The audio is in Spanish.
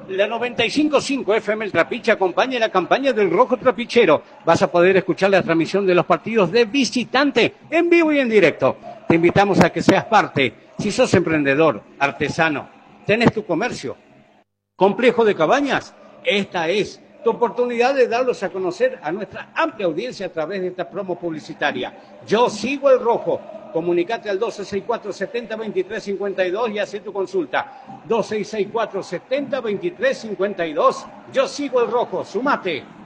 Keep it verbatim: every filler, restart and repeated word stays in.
La noventa y cinco punto cinco F M El Trapiche acompaña la campaña del Rojo Trapichero. Vas a poder escuchar la transmisión de los partidos de visitante en vivo y en directo. Te invitamos a que seas parte. Si sos emprendedor, artesano, tenés tu comercio, complejo de cabañas, esta es tu oportunidad de darlos a conocer a nuestra amplia audiencia a través de esta promo publicitaria. Yo sigo el Rojo. Comunicate al dos seis seis cuatro, siete cero dos tres, cinco dos y haz tu consulta. dos seis seis cuatro, siete cero dos tres, cinco dos. Yo sigo el Rojo. Sumate.